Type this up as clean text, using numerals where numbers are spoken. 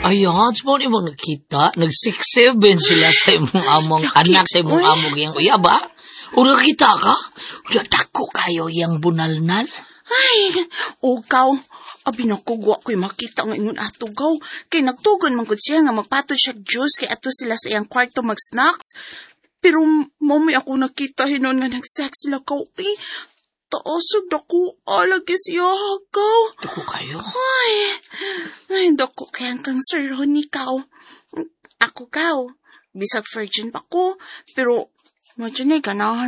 Ayan, mo ni mo nakita, nag-6-7 sila sa imong among anak sa imong among yang uya ba? O nakita ka? Uya, dako kayo yang bunalnal. Ay, ugaw. Abi nakugwa ko'y makita nga ingon atugaw. Kay nagtugon man gud siya nga magpatod siya juice kay ato sila sa iyang kwarto mag-snacks. Pero mami ako nakita hinon nga nag-sex sila kaw. Taasog dako alagi siya hagaw. Dako kayo? Ay, dako kayang kang Sir Ronnie kaw. Ako kaw. Bisag virgin pa ko. Pero, madyan ay ganahan